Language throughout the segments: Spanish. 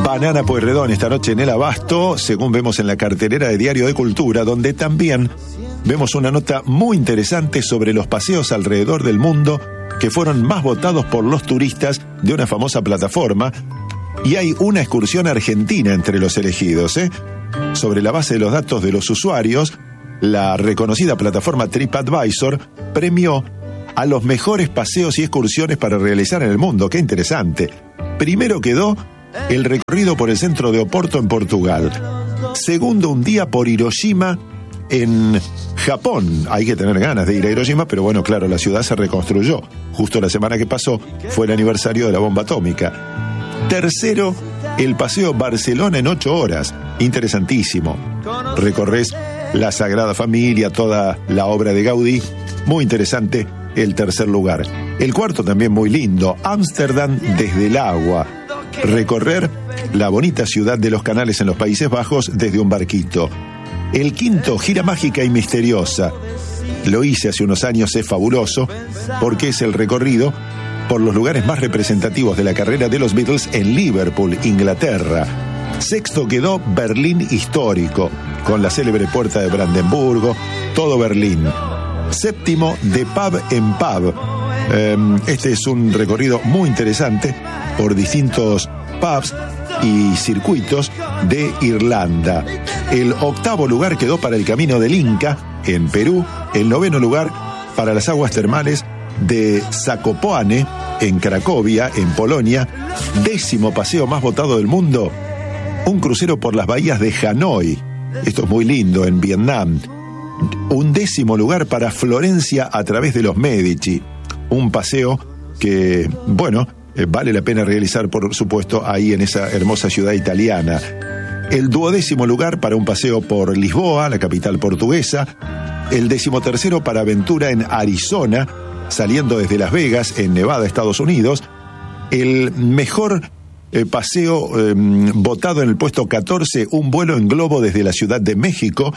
Banana Pueyrredón esta noche en el Abasto, según vemos en la cartelera de Diario de Cultura, donde también vemos una nota muy interesante sobre los paseos alrededor del mundo que fueron más votados por los turistas de una famosa plataforma, y hay una excursión argentina entre los elegidos, Sobre la base de los datos de los usuarios, la reconocida plataforma TripAdvisor premió a los mejores paseos y excursiones para realizar en el mundo. ¡Qué interesante! Primero quedó el recorrido por el centro de Oporto en Portugal. Segundo, un día por Hiroshima en Japón. Hay que tener ganas de ir a Hiroshima, pero bueno, claro, la ciudad se reconstruyó. Justo la semana que pasó fue el aniversario de la bomba atómica. Tercero, el paseo Barcelona en 8 horas. Interesantísimo. Recorres la Sagrada Familia, toda la obra de Gaudí. Muy interesante el tercer lugar. El cuarto también muy lindo, Ámsterdam desde el agua. Recorrer la bonita ciudad de los canales en los Países Bajos desde un barquito. El quinto, gira mágica y misteriosa. Lo hice hace unos años, es fabuloso, porque es el recorrido por los lugares más representativos de la carrera de los Beatles en Liverpool, Inglaterra. Sexto quedó Berlín histórico, con la célebre puerta de Brandenburgo, todo Berlín. Séptimo, de pub en pub. Este es un recorrido muy interesante por distintos pubs y circuitos de Irlanda. El octavo lugar quedó para el Camino del Inca, en Perú. El noveno lugar para las aguas termales de Zakopane, en Cracovia, en Polonia. Décimo paseo más votado del mundo, un crucero por las bahías de Hanoi. Esto es muy lindo, en Vietnam. Un décimo lugar para Florencia a través de los Medici. Un paseo que, bueno, vale la pena realizar, por supuesto, ahí en esa hermosa ciudad italiana. El duodécimo lugar para un paseo por Lisboa, la capital portuguesa. El 13º para aventura en Arizona, saliendo desde Las Vegas, en Nevada, Estados Unidos. El mejor paseo votado en el puesto 14, un vuelo en globo desde la Ciudad de México.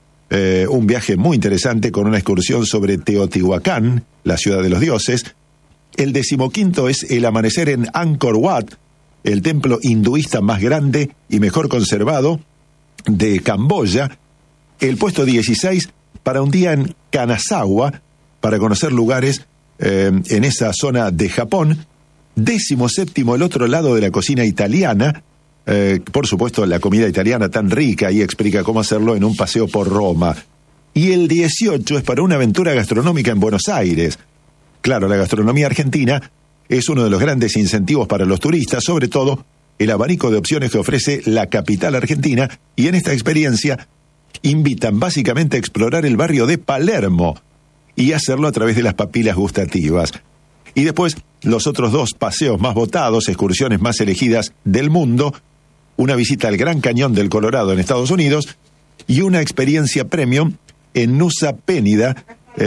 Un viaje muy interesante con una excursión sobre Teotihuacán, la ciudad de los dioses. El 15º es el amanecer en Angkor Wat, el templo hinduista más grande y mejor conservado de Camboya. El puesto 16 para un día en Kanazawa, para conocer lugares en esa zona de Japón. 17º, el otro lado de la cocina italiana. Por supuesto, la comida italiana tan rica, y explica cómo hacerlo en un paseo por Roma. Y el 18 es para una aventura gastronómica en Buenos Aires. Claro, la gastronomía argentina es uno de los grandes incentivos para los turistas, sobre todo el abanico de opciones que ofrece la capital argentina, y en esta experiencia invitan básicamente a explorar el barrio de Palermo y hacerlo a través de las papilas gustativas. Y después, los otros dos paseos más votados, excursiones más elegidas del mundo: una visita al Gran Cañón del Colorado en Estados Unidos y una experiencia premium en Nusa Penida,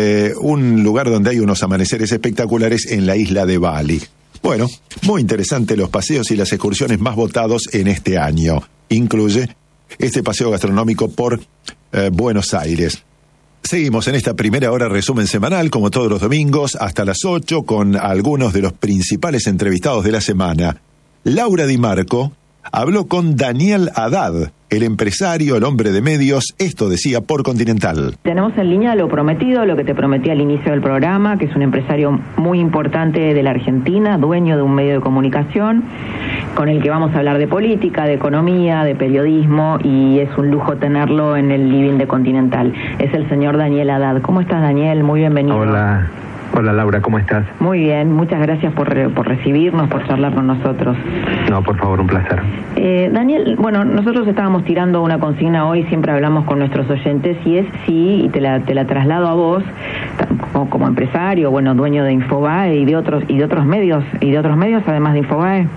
un lugar donde hay unos amaneceres espectaculares en la isla de Bali. Bueno, muy interesante los paseos y las excursiones más votados en este año. Incluye este paseo gastronómico por Buenos Aires. Seguimos en esta primera hora resumen semanal, como todos los domingos, hasta las 8, con algunos de los principales entrevistados de la semana. Laura Di Marco habló con Daniel Haddad, el empresario, el hombre de medios. Esto decía por Continental. Tenemos en línea lo prometido, lo que te prometí al inicio del programa, que es un empresario muy importante de la Argentina, dueño de un medio de comunicación, con el que vamos a hablar de política, de economía, de periodismo, y es un lujo tenerlo en el living de Continental. Es el señor Daniel Haddad. ¿Cómo estás, Daniel? Muy bienvenido. Hola Laura, ¿cómo estás? Muy bien, muchas gracias por recibirnos, por charlar con nosotros. No, por favor, un placer. Daniel, bueno, nosotros estábamos tirando una consigna hoy, siempre hablamos con nuestros oyentes, y es y te la traslado a vos, como empresario, bueno, dueño de Infobae y de otros medios, además de Infobae.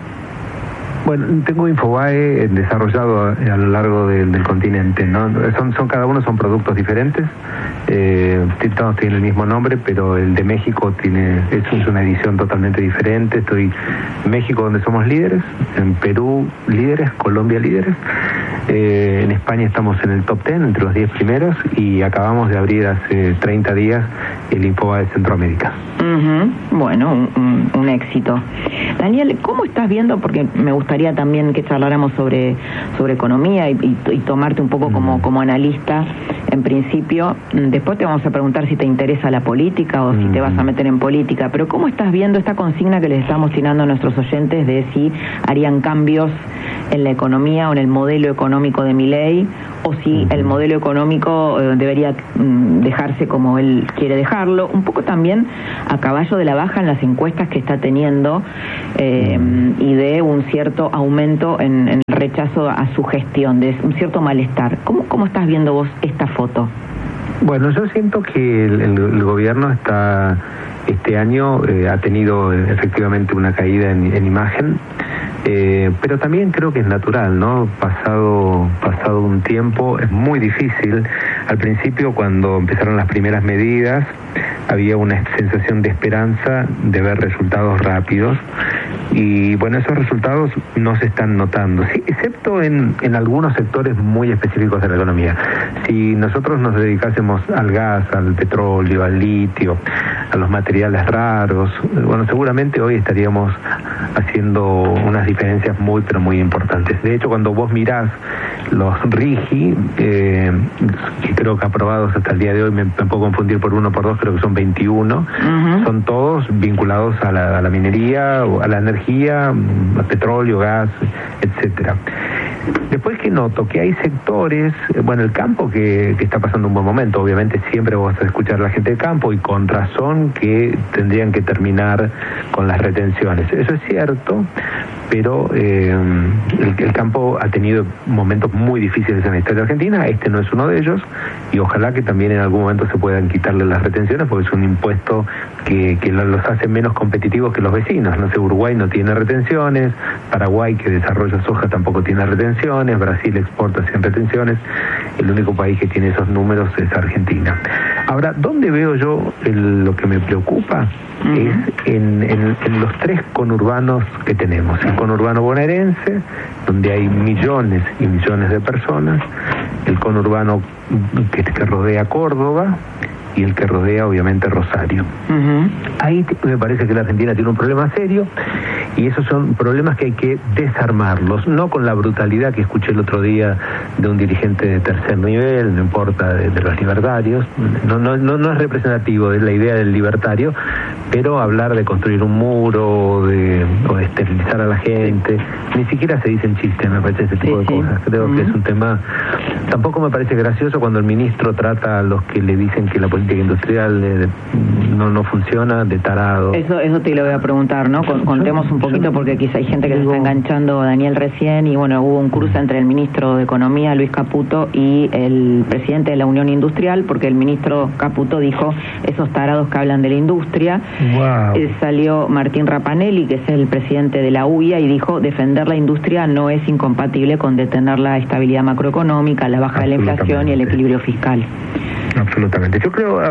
Bueno, tengo Infobae desarrollado a lo largo del continente, ¿no? Cada uno son productos diferentes, todos tienen el mismo nombre, pero el de México es una edición totalmente diferente. Estoy en México, donde somos líderes, en Perú líderes, Colombia líderes, En España estamos en el top 10, entre los 10 primeros, y acabamos de abrir hace 30 días el Infobae de Centroamérica. Bueno, un éxito. Daniel, ¿cómo estás viendo? Porque me gustaría también que charláramos sobre economía y tomarte un poco como analista en principio. Después te vamos a preguntar si te interesa la política o si te vas a meter en política, pero ¿cómo estás viendo esta consigna que les estamos tirando a nuestros oyentes de si harían cambios en la economía o en el modelo económico de Milei, o si el modelo económico debería dejarse como él quiere dejarlo, un poco también a caballo de la baja en las encuestas que está teniendo y de un cierto aumento en el rechazo a su gestión, de un cierto malestar? ¿Cómo estás viendo vos esta foto? Bueno, yo siento que el gobierno este año ha tenido efectivamente una caída en imagen, pero también creo que es natural, ¿no? Pasado un tiempo es muy difícil. Al principio, cuando empezaron las primeras medidas, había una sensación de esperanza de ver resultados rápidos, y bueno, esos resultados no se están notando, sí, excepto en algunos sectores muy específicos de la economía. Si nosotros nos dedicásemos al gas, al petróleo, al litio, a los materiales raros, bueno, seguramente hoy estaríamos haciendo unas diferencias muy, pero muy importantes. De hecho, cuando vos mirás los RIGI, que creo que aprobados hasta el día de hoy, me puedo confundir por uno o por dos, creo que son 21, son todos vinculados a la minería, a la energía, al petróleo, gas, etcétera. Después que noto que hay sectores, bueno, el campo que está pasando un buen momento, obviamente siempre vas a escuchar a la gente del campo, y con razón, que tendrían que terminar con las retenciones. Eso es cierto, pero el campo ha tenido momentos muy difíciles en la historia de Argentina, este no es uno de ellos, y ojalá que también en algún momento se puedan quitarle las retenciones, porque es un impuesto que los hace menos competitivos que los vecinos. No sé, Uruguay no tiene retenciones, Paraguay, que desarrolla soja, tampoco tiene retenciones, Brasil exporta sin retenciones, el único país que tiene esos números es Argentina. Ahora, ¿dónde veo yo lo que me preocupa? Es en los tres conurbanos que tenemos. El conurbano bonaerense, donde hay millones y millones de personas, el conurbano que rodea Córdoba, y el que rodea obviamente Rosario. Ahí me parece que la Argentina tiene un problema serio, y esos son problemas que hay que desarmarlos, no con la brutalidad que escuché el otro día de un dirigente de tercer nivel, no importa, de los libertarios. No es representativo de la idea del libertario, pero hablar de construir un muro o de esterilizar a la gente, ni siquiera se dicen chistes, me parece, ese tipo de cosas. Creo que es un tema. Tampoco me parece gracioso cuando el ministro trata a los que le dicen que la política industrial no funciona de tarado. Eso te lo voy a preguntar, ¿no? Contemos un poquito, porque quizá hay gente que se está enganchando, Daniel, recién, y bueno, hubo un cruce entre el ministro de Economía, Luis Caputo, y el presidente de la Unión Industrial, porque el ministro Caputo dijo, esos tarados que hablan de la industria. Salió Martín Rapanelli, que es el presidente de la UIA, y dijo, defender la industria no es incompatible con detener la estabilidad macroeconómica, la baja de la inflación y el equilibrio fiscal. Absolutamente. Yo creo,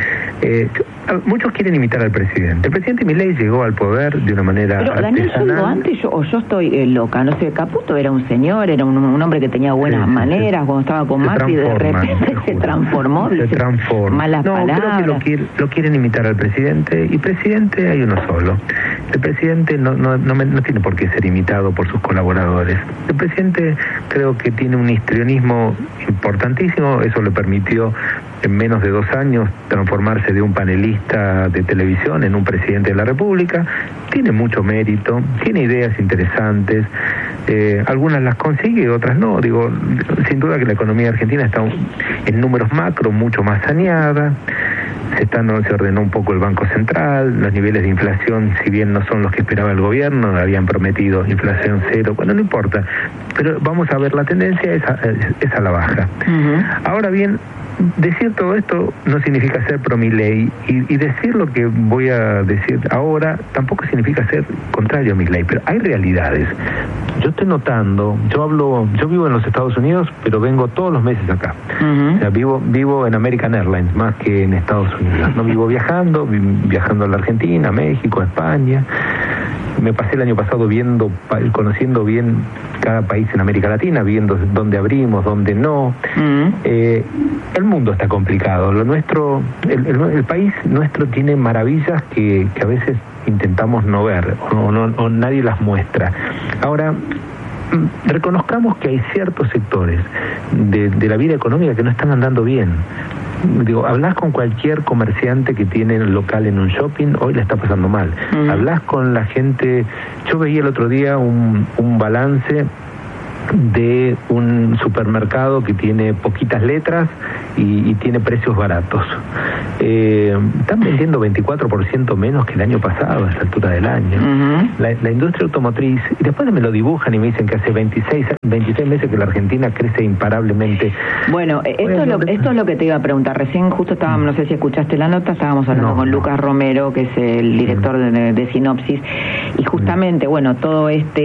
muchos quieren imitar al presidente. El presidente Milei llegó al poder de una manera Pero Daniel, yo estoy loca, no sé, Caputo era un señor, era un hombre que tenía buenas maneras, cuando estaba con Macri, de repente se transformó. Malas palabras. Creo que lo quieren imitar al presidente, y presidente hay uno solo. El presidente no tiene por qué ser imitado por sus colaboradores. El presidente creo que tiene un histrionismo importantísimo, eso le permitió en menos de 2 años transformarse de un panelista de televisión en un presidente de la República. Tiene mucho mérito, tiene ideas interesantes, algunas las consigue, otras no. Digo, sin duda que la economía argentina está en números macro mucho más saneada. Se ordenó un poco el Banco Central, los niveles de inflación, si bien no son los que esperaba el gobierno, habían prometido inflación cero, bueno, no importa, pero vamos a ver, la tendencia es a la baja. Ahora bien, decir todo esto no significa ser pro Milei, y decir lo que voy a decir ahora tampoco significa ser contrario a Milei, pero hay realidades. Yo estoy notando, yo vivo en los Estados Unidos, pero vengo todos los meses acá. O sea, vivo en American Airlines más que en Estados Unidos. No vivo viajando a la Argentina, a México, a España. me pasé el año pasado conociendo bien cada país en América Latina, viendo dónde abrimos, dónde no. El mundo está complicado. Lo nuestro, el país nuestro tiene maravillas que a veces intentamos no ver o nadie las muestra. Ahora, reconozcamos que hay ciertos sectores de la vida económica que no están andando bien. Digo, hablás con cualquier comerciante que tiene el local en un shopping, hoy le está pasando mal. Hablás con la gente. Yo veía el otro día un balance de un supermercado que tiene poquitas letras y tiene precios baratos. Están vendiendo 24% menos que el año pasado a esta altura del año. La industria automotriz, y después me lo dibujan y me dicen que hace 26 meses que la Argentina crece imparablemente. Bueno, esto es lo que te iba a preguntar. Recién justo estábamos, no sé si escuchaste la nota, estábamos hablando con Lucas Romero, que es el director de Sinopsis, y justamente, bueno, todo esta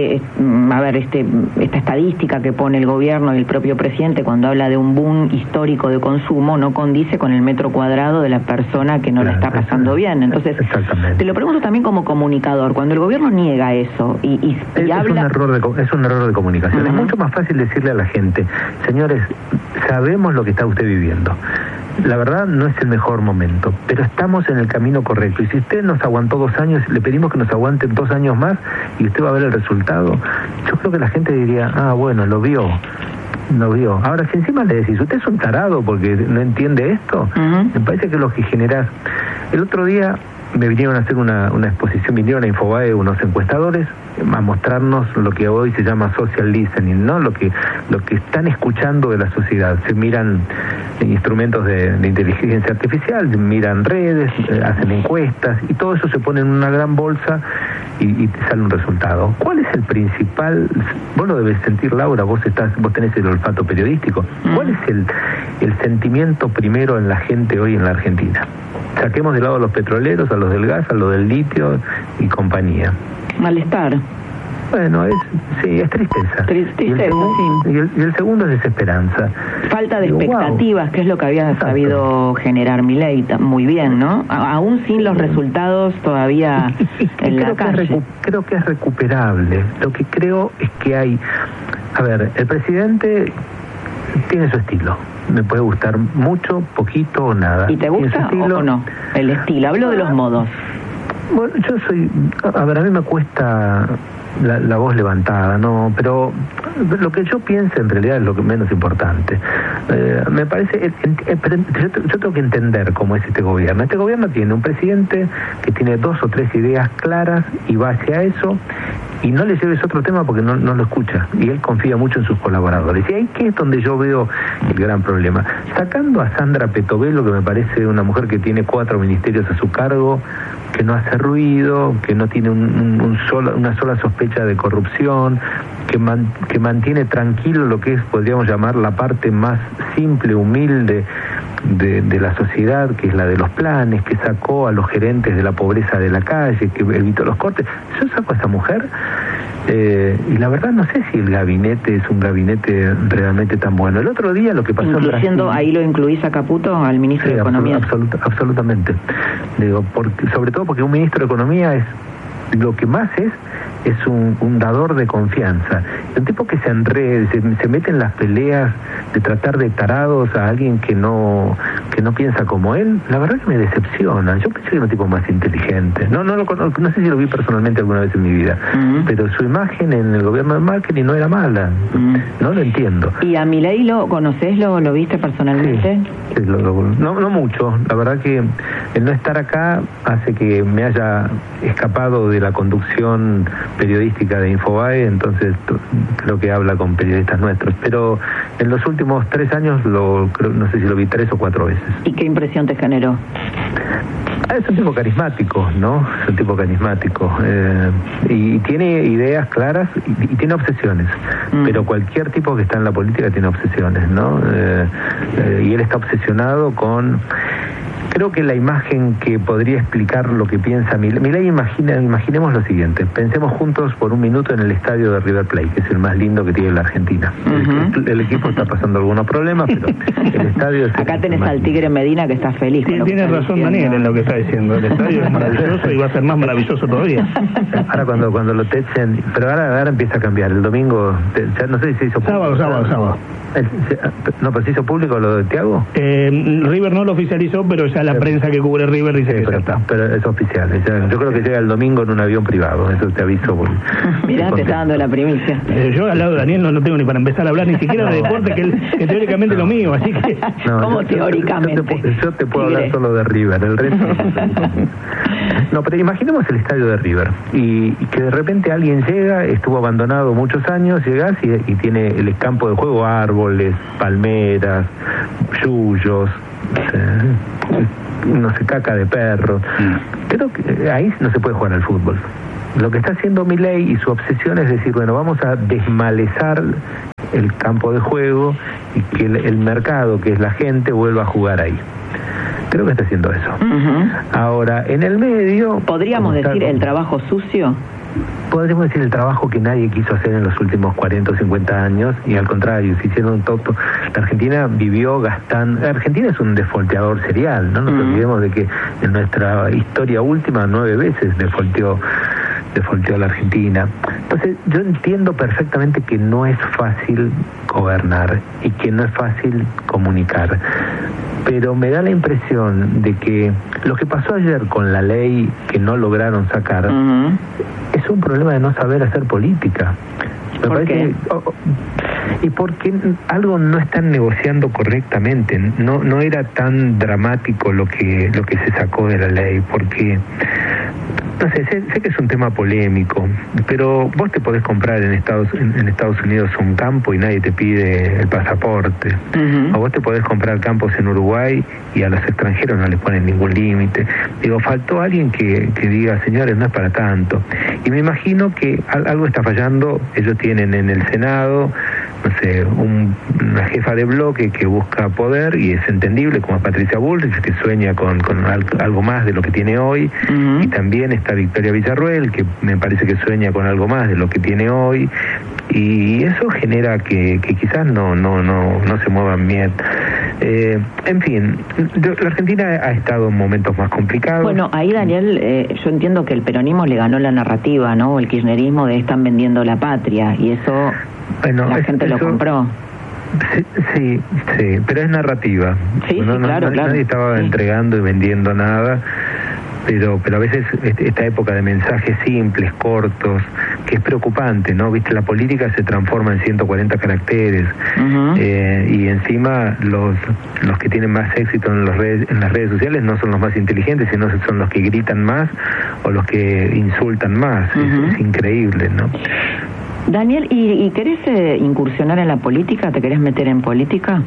estadística que pone el gobierno y el propio presidente cuando habla de un boom histórico de consumo no condice con el metro cuadrado de la persona que no la está pasando bien. Entonces, te lo pregunto también como comunicador, cuando el gobierno niega eso y habla... Es un error de comunicación. Es mucho más fácil decirle a la gente, señores, sabemos lo que está usted viviendo. La verdad no es el mejor momento, pero estamos en el camino correcto. Y si usted nos aguantó 2 años, le pedimos que nos aguanten 2 años más y usted va a ver el resultado. Yo creo que la gente diría, bueno, lo vio. Ahora, si encima le decís, usted es un tarado porque no entiende esto, me parece que lo que generás... El otro día me vinieron a hacer una exposición, vinieron a Infobae unos encuestadores a mostrarnos lo que hoy se llama social listening, ¿no? Lo que están escuchando de la sociedad. Se miran instrumentos de inteligencia artificial, miran redes, hacen encuestas y todo eso se pone en una gran bolsa y te sale un resultado. ¿Cuál es el principal? Vos lo debes sentir, Laura, vos tenés el olfato periodístico. ¿Cuál es el sentimiento primero en la gente hoy en la Argentina? Saquemos de lado a los petroleros, a los del gas, a los del litio y compañía. Malestar. Bueno, es tristeza. Tristeza, y el segundo es desesperanza. Falta de expectativas, que es lo que había sabido generar Milei muy bien, ¿no? Aún sin los resultados todavía en la calle. Creo que es recuperable. Lo que creo es que hay... A ver, el presidente tiene su estilo. Me puede gustar mucho, poquito o nada. ¿Y te gusta o no? El estilo, hablo de los modos. Bueno, yo soy... A ver, a mí me cuesta la voz levantada, ¿no? Pero lo que yo pienso en realidad es lo que menos importante. Me parece... yo tengo que entender cómo es este gobierno. Este gobierno tiene un presidente que tiene 2 o 3 ideas claras y va hacia eso, y no le lleves otro tema porque no lo escucha, y él confía mucho en sus colaboradores. Y ahí que es donde yo veo el gran problema. Sacando a Sandra Petovelo, que me parece una mujer que tiene 4 ministerios a su cargo, que no hace ruido, que no tiene una sola sospecha de corrupción, que mantiene tranquilo lo que es, podríamos llamar, la parte más simple, humilde de la sociedad, que es la de los planes, que sacó a los gerentes de la pobreza de la calle, que evitó los cortes. Yo saco a esa mujer y la verdad no sé si el gabinete es un gabinete realmente tan bueno. El otro día lo que pasó en Brasil... ¿Ahí lo incluís a Caputo, al ministro de Economía? Absolutamente. Digo, sobre todo porque un ministro de Economía es lo que más es un dador de confianza. Un tipo que se enrede, se mete en las peleas de tratar de tarados a alguien que no piensa como él, la verdad que me decepciona. Yo pensé que era un tipo más inteligente. No lo conozco, no sé si lo vi personalmente alguna vez en mi vida, pero su imagen en el gobierno de Macri no era mala. No lo entiendo. ¿Y a Milei lo conocés, lo viste personalmente? Sí, no mucho. La verdad que el no estar acá hace que me haya escapado de la conducción periodística de Infobae, entonces creo que habla con periodistas nuestros, pero en los últimos 3 años no sé si lo vi 3 o 4 veces. ¿Y qué impresión te generó? Es un tipo carismático, ¿no? Es un tipo carismático y tiene ideas claras y tiene obsesiones, pero cualquier tipo que está en la política tiene obsesiones, ¿no? Y él está obsesionado con Creo que la imagen que podría explicar lo que piensa Milei, imaginemos lo siguiente. Pensemos juntos por un minuto en el estadio de River Plate, que es el más lindo que tiene la Argentina. El equipo está pasando algunos problemas, pero el estadio es... Acá tenés al Tigre Medina que está feliz. Sí, tiene razón Daniel en lo que está diciendo. El estadio es maravilloso y va a ser más maravilloso todavía. Ahora cuando lo techen... Pero ahora empieza a cambiar. El domingo, no sé si se hizo público. Sábado. No, pero ¿se hizo público lo de Thiago? River no lo oficializó, pero ya la prensa que cubre River dice que ya está. Pero es oficial. Yo creo que llega el domingo en un avión privado. Eso te aviso. Mirá, te está dando la primicia. Yo al lado de Daniel no tengo ni para empezar a hablar ni siquiera de deporte, que teóricamente es lo mío, así que... ¿Cómo teóricamente? Yo te puedo hablar solo de River, el resto... No, pero imaginemos el estadio de River y que de repente alguien llega, estuvo abandonado muchos años, llegas y tiene el campo de juego, árboles, palmeras, yuyos, no sé, caca de perro. Creo que ahí no se puede jugar al fútbol. Lo que está haciendo Milei y su obsesión es decir, bueno, vamos a desmalezar el campo de juego y que el mercado, que es la gente, vuelva a jugar ahí. Creo que está haciendo eso. Ahora, en el medio... ¿Podríamos decir el trabajo sucio? Podríamos decir el trabajo que nadie quiso hacer en los últimos 40 o 50 años, y al contrario, se hicieron todo. La Argentina vivió gastando... Argentina es un defolteador serial, no nos olvidemos de que en nuestra historia última 9 veces defolteó la Argentina. Entonces, yo entiendo perfectamente que no es fácil gobernar y que no es fácil comunicar, pero me da la impresión de que lo que pasó ayer con la ley que no lograron sacar es un problema de no saber hacer política. ¿Por qué? Y porque algo no están negociando correctamente. No era tan dramático lo que se sacó de la ley, porque no sé, sé que es un tema polémico, pero vos te podés comprar en Estados Unidos un campo y nadie te pide el pasaporte. O vos te podés comprar campos en Uruguay y a los extranjeros no les ponen ningún límite. Digo, faltó alguien que diga, señores, no es para tanto. Y me imagino que algo está fallando. Ellos tienen en el Senado, no sé, una jefa de bloque que busca poder, y es entendible, como Patricia Bullrich, que sueña con algo más de lo que tiene hoy, y también está Victoria Villarruel, que me parece que sueña con algo más de lo que tiene hoy, y eso genera que quizás no se muevan bien. En fin, la Argentina ha estado en momentos más complicados. Bueno, ahí Daniel, yo entiendo que el peronismo le ganó la narrativa, ¿no? El kirchnerismo de están vendiendo la patria, y eso... Bueno, la gente lo compró. Sí, pero es narrativa. Sí, claro. Nadie estaba entregando y vendiendo nada, pero a veces esta época de mensajes simples, cortos, que es preocupante, ¿no? Viste, la política se transforma en 140 caracteres, y encima los que tienen más éxito en las redes sociales no son los más inteligentes, sino son los que gritan más o los que insultan más. Es increíble, ¿no? Daniel, ¿y querés incursionar en la política? ¿Te querés meter en política?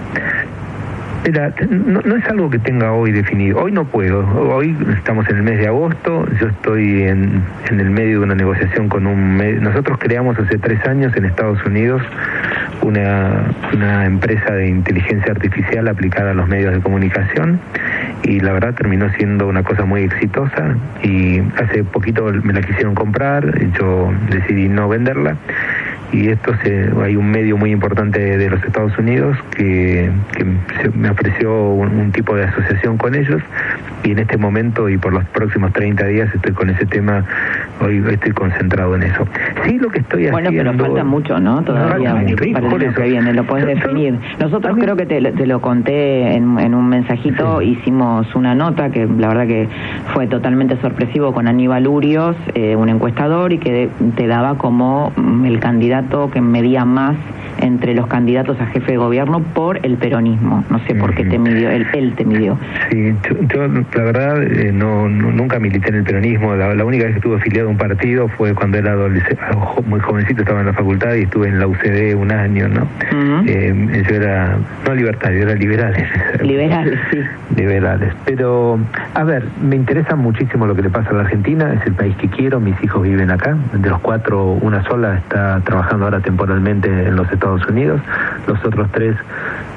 Mira, no es algo que tenga hoy definido. Hoy no puedo. Hoy estamos en el mes de agosto. Yo estoy en el medio de una negociación con nosotros creamos hace 3 años en Estados Unidos una empresa de inteligencia artificial aplicada a los medios de comunicación, y la verdad terminó siendo una cosa muy exitosa, y hace poquito me la quisieron comprar, yo decidí no venderla, y hay un medio muy importante de los Estados Unidos que me ofreció un tipo de asociación con ellos, y en este momento y por los próximos 30 días estoy con ese tema. Hoy estoy concentrado en eso. Sí, lo que estoy haciendo... Bueno, pero falta mucho, ¿no? Todavía para el año que viene, lo puedes definir. Nosotros creo que te lo conté en un mensajito, hicimos una nota que la verdad que fue totalmente sorpresivo con Aníbal Urios, un encuestador, y que te daba como el candidato que medía más entre los candidatos a jefe de gobierno por el peronismo. No sé por qué te midió, él te midió. Sí, yo la verdad nunca milité en el peronismo. La única vez que estuve afiliado a un partido fue cuando era muy jovencito, estaba en la facultad y estuve en la UCD un año, ¿no? Yo era, no libertario, era liberales. Liberales, sí. Liberales. Pero, a ver, me interesa muchísimo lo que le pasa a la Argentina, es el país que quiero, mis hijos viven acá, de los 4, una sola está trabajando ahora temporalmente en los Estados Unidos, los otros 3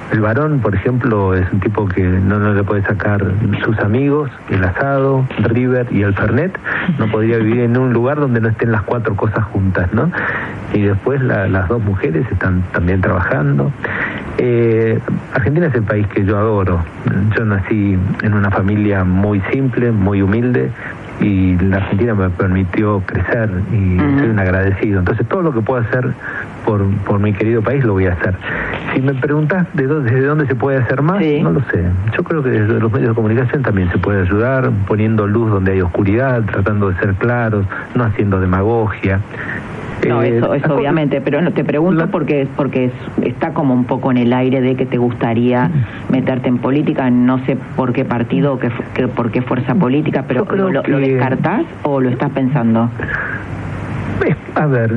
El varón, por ejemplo, es un tipo que no le puede sacar sus amigos, el asado, River y el Fernet. No podría vivir en un lugar donde no estén las 4 cosas juntas, ¿no? Y después las 2 mujeres están también trabajando. Argentina es el país que yo adoro. Yo nací en una familia muy simple, muy humilde, y la Argentina me permitió crecer y soy un agradecido. Entonces todo lo que puedo hacer por mi querido país lo voy a hacer. Si me preguntás desde dónde se puede hacer más, no lo sé. Yo creo que desde los medios de comunicación también se puede ayudar, poniendo luz donde hay oscuridad, tratando de ser claros, no haciendo demagogia. No, eso obviamente, pero no te pregunto porque está como un poco en el aire de que te gustaría meterte en política, no sé por qué partido o por qué fuerza política, pero ¿lo descartás o lo estás pensando? A ver,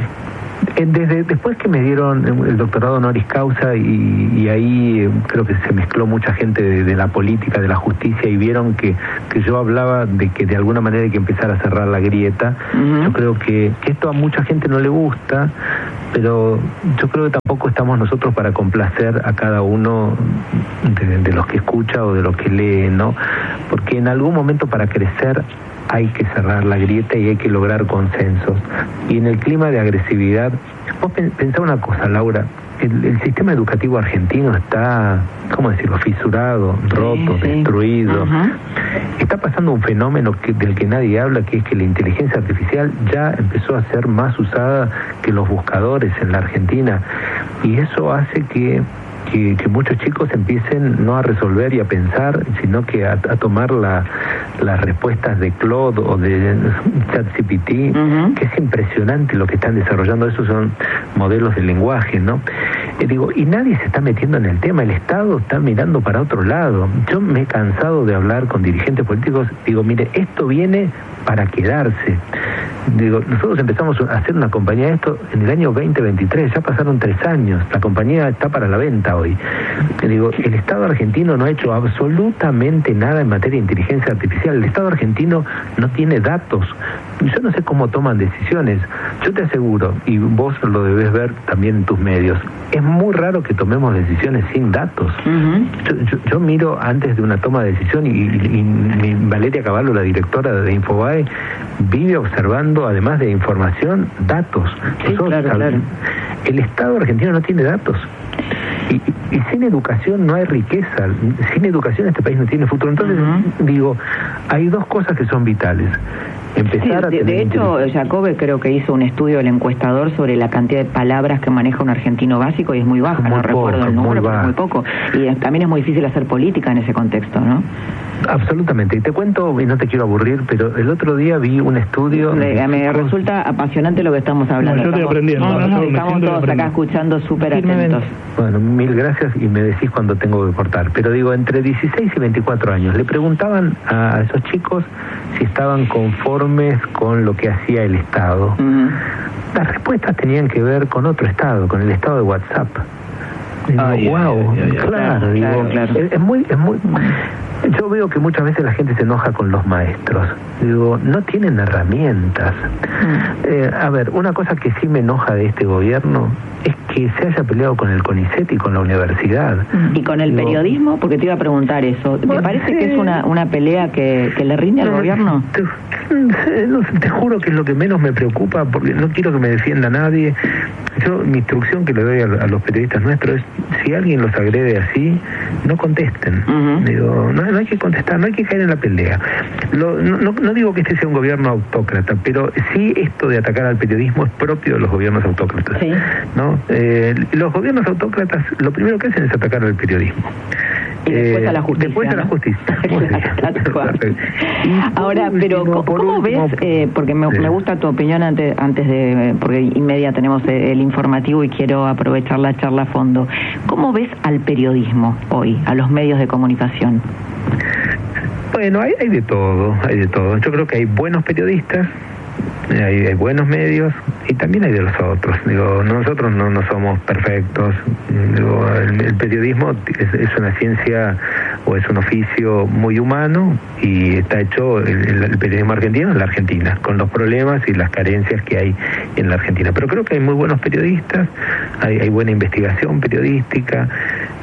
después que me dieron el doctorado honoris causa y ahí creo que se mezcló mucha gente de la política, de la justicia, y vieron que yo hablaba de que de alguna manera hay que empezar a cerrar la grieta. Yo creo que esto a mucha gente no le gusta, pero yo creo que tampoco estamos nosotros para complacer a cada uno de los que escucha o de los que lee, ¿no? Porque en algún momento para crecer hay que cerrar la grieta y hay que lograr consensos. Y en el clima de agresividad, vos pensá una cosa, Laura, el sistema educativo argentino está, ¿cómo decirlo?, fisurado, roto, destruido. Está pasando un fenómeno del que nadie habla, que es que la inteligencia artificial ya empezó a ser más usada que los buscadores en la Argentina, y eso hace que muchos chicos empiecen no a resolver y a pensar, sino que a tomar las respuestas de Claude o de ChatGPT, que es impresionante lo que están desarrollando. Esos son modelos de lenguaje, ¿no? Y nadie se está metiendo en el tema, el Estado está mirando para otro lado. Yo me he cansado de hablar con dirigentes políticos, mire, esto viene para quedarse. Nosotros empezamos a hacer una compañía de esto en el año 2023, ya pasaron 3 años, la compañía está para la venta hoy. El Estado argentino no ha hecho absolutamente nada en materia de inteligencia artificial. El Estado argentino no tiene datos. Yo no sé cómo toman decisiones. Yo te aseguro, y vos lo debes ver también en tus medios, es muy raro que tomemos decisiones sin datos. Yo miro antes de una toma de decisión y Valeria Cavallo, la directora de Infobae, vive observando, además de información, datos. Claro. El Estado argentino no tiene datos. Y sin educación no hay riqueza. Sin educación este país no tiene futuro. Entonces, hay 2 cosas que son vitales. Empezar de hecho, Jacobe creo que hizo un estudio del encuestador sobre la cantidad de palabras que maneja un argentino básico y es muy baja, no recuerdo el número, pero es muy poco. Y también es muy difícil hacer política en ese contexto, ¿no? Absolutamente. Y te cuento, y no te quiero aburrir, pero el otro día vi un estudio... Me resulta apasionante lo que estamos hablando. Yo estoy aprendiendo. Estamos todos acá escuchando súper atentos. Bueno, 1000 gracias y me decís cuando tengo que cortar. Pero entre 16 y 24 años, le preguntaban a esos chicos si estaban conformes con lo que hacía el Estado. Las respuestas tenían que ver con otro Estado, con el Estado de WhatsApp. Claro. Es muy... Yo veo que muchas veces la gente se enoja con los maestros. No tienen herramientas. A ver, una cosa que sí me enoja de este gobierno es que se haya peleado con el CONICET y con la universidad. ¿Y con el periodismo? Porque te iba a preguntar eso. ¿Te parece que es una pelea que le rinde al gobierno? Te juro que es lo que menos me preocupa, porque no quiero que me defienda nadie. Mi instrucción que le doy a los periodistas nuestros es, si alguien los agrede así, no contesten. No hay que contestar, no hay que caer en la pelea. No digo que este sea un gobierno autócrata, pero sí esto de atacar al periodismo es propio de los gobiernos autócratas. Sí. ¿No? Los gobiernos autócratas lo primero que hacen es atacar al periodismo. Y después a la justicia. Después a la justicia. Ahora, pero ¿cómo ves? Porque me gusta tu opinión antes de, porque inmedia tenemos el informativo y quiero aprovechar la charla a fondo. ¿Cómo ves al periodismo hoy, a los medios de comunicación? Bueno, hay de todo, Yo creo que hay buenos periodistas, hay buenos medios y también hay de los otros. Nosotros no somos perfectos. El periodismo es una ciencia o es un oficio muy humano y está hecho el periodismo argentino en la Argentina, con los problemas y las carencias que hay en la Argentina. Pero creo que hay muy buenos periodistas, hay buena investigación periodística.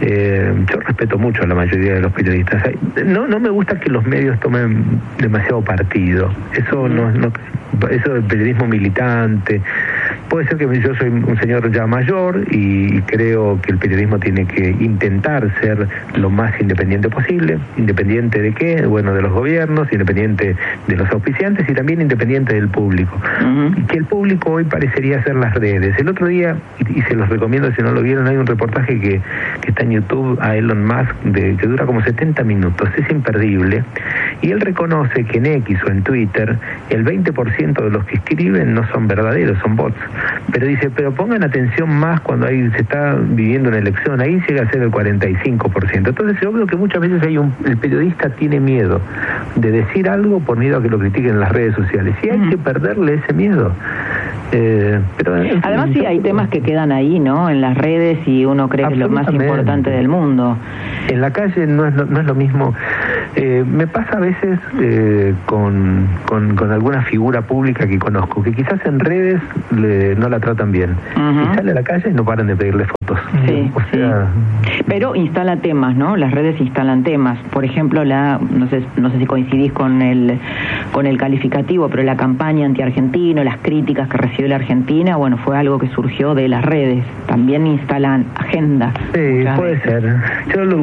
Yo respeto mucho a la mayoría de los periodistas. No me gusta que los medios tomen demasiado partido. Eso eso del periodismo militante. Puede ser que yo soy un señor ya mayor y creo que el periodismo tiene que intentar ser lo más independiente posible. ¿Independiente de qué? Bueno, de los gobiernos, independiente de los auspiciantes y también independiente del público. Y que el público hoy parecería ser las redes. El otro día, y se los recomiendo si no lo vieron, hay un reportaje que está en YouTube a Elon Musk que dura como 70 minutos. Es imperdible. Y él reconoce que en X o en Twitter el 20% de los que escriben no son verdaderos, son bots. Pero dice, pero pongan atención más cuando se está viviendo una elección, ahí llega a ser el 45%. Entonces es obvio que muchas veces el periodista tiene miedo de decir algo por miedo a que lo critiquen en las redes sociales. Y hay que perderle ese miedo. Pero además sí hay temas que quedan ahí, ¿no? En las redes y uno cree que es lo más importante del mundo. En la calle no es lo mismo. Me pasa a veces con alguna figura pública que conozco, que quizás en redes no la tratan bien. Y sale a la calle y no paran de pedirle fotos. Sí, sí. Pero instala temas, ¿no? Las redes instalan temas. Por ejemplo, no sé si coincidís con el calificativo, pero la campaña anti-argentino, las críticas que recibió la Argentina, bueno, fue algo que surgió de las redes. También instalan agenda. Sí, puede ser. Yo